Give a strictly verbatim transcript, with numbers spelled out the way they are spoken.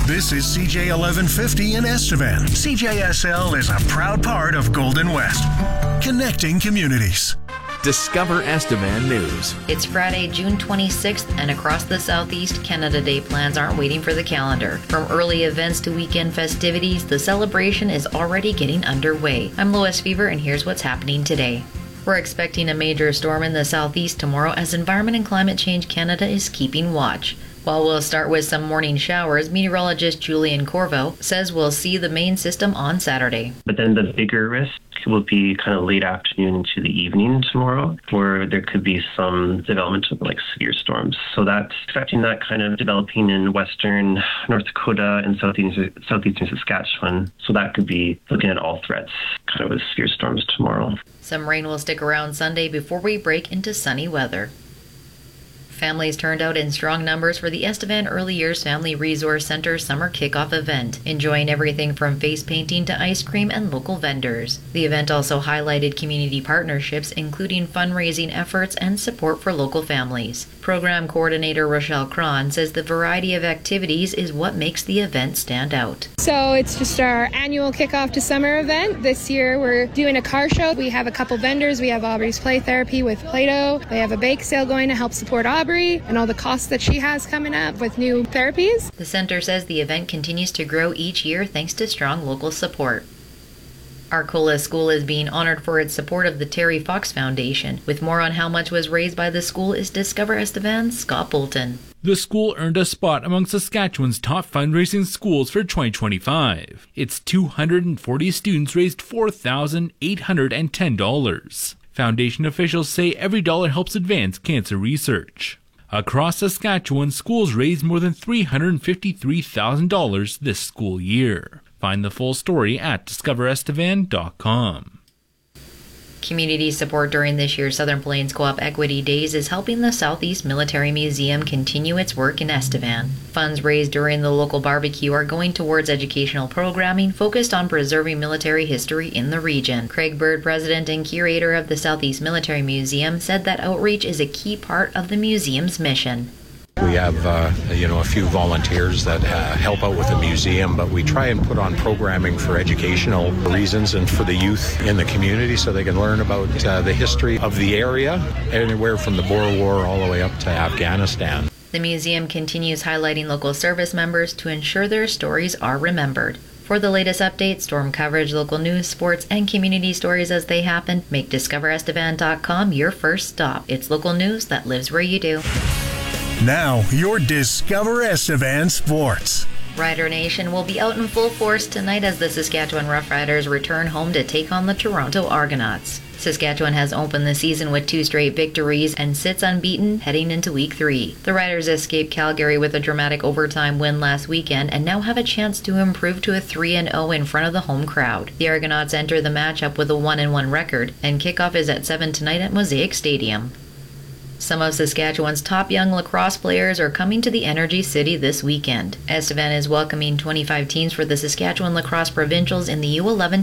This is C J eleven fifty in Estevan. C J S L is a proud part of Golden West, connecting communities. Discover Estevan News. It's Friday, June twenty-sixth, and across the Southeast, Canada Day plans aren't waiting for the calendar. From early events to weekend festivities, the celebration is already getting underway. I'm Lois Fever, and here's what's happening today. We're expecting a major storm in the southeast tomorrow as Environment and Climate Change Canada is keeping watch. While we'll start with some morning showers, meteorologist Julian Corvo says we'll see the main system on Saturday. But then the bigger risk will be kind of late afternoon into the evening tomorrow, where there could be some development of like severe storms. So that's expecting that kind of developing in western North Dakota and southeastern, southeastern Saskatchewan. So that could be looking at all threats kind of with severe storms tomorrow. Some rain will stick around Sunday before we break into sunny weather. Families turned out in strong numbers for the Estevan Early Years Family Resource Center summer kickoff event, enjoying everything from face painting to ice cream and local vendors. The event also highlighted community partnerships, including fundraising efforts and support for local families. Program coordinator Rochelle Cron says the variety of activities is what makes the event stand out. So it's just our annual kickoff to summer event. This year we're doing a car show. We have a couple vendors. We have Aubrey's Play Therapy with Play-Doh. They have a bake sale going to help support Aubrey and all the costs that she has coming up with new therapies. The center says the event continues to grow each year thanks to strong local support. Arcola School is being honored for its support of the Terry Fox Foundation. With more on how much was raised by the school is Discover Estevan's Scott Bolton. The school earned a spot among Saskatchewan's top fundraising schools for twenty twenty-five. Its two hundred forty students raised four thousand eight hundred ten dollars. Foundation officials say every dollar helps advance cancer research. Across Saskatchewan, schools raised more than three hundred fifty-three thousand dollars this school year. Find the full story at discover estevan dot com. Community support during this year's Southern Plains Co-op Equity Days is helping the Southeast Military Museum continue its work in Estevan. Funds raised during the local barbecue are going towards educational programming focused on preserving military history in the region. Craig Bird, president and curator of the Southeast Military Museum, said that outreach is a key part of the museum's mission. We have, uh, you know, a few volunteers that uh, help out with the museum, but we try and put on programming for educational reasons and for the youth in the community so they can learn about uh, the history of the area, anywhere from the Boer War all the way up to Afghanistan. The museum continues highlighting local service members to ensure their stories are remembered. For the latest updates, storm coverage, local news, sports, and community stories as they happen, make discover estevan dot com your first stop. It's local news that lives where you do. Now, your Discover Estevan Sports. Rider Nation will be out in full force tonight as the Saskatchewan Roughriders return home to take on the Toronto Argonauts. Saskatchewan has opened the season with two straight victories and sits unbeaten heading into week three. The Riders escaped Calgary with a dramatic overtime win last weekend and now have a chance to improve to a three and oh in front of the home crowd. The Argonauts enter the matchup with a one and one record, and kickoff is at seven tonight at Mosaic Stadium. Some of Saskatchewan's top young lacrosse players are coming to the Energy City this weekend. Estevan is welcoming twenty-five teams for the Saskatchewan Lacrosse Provincials in the U eleven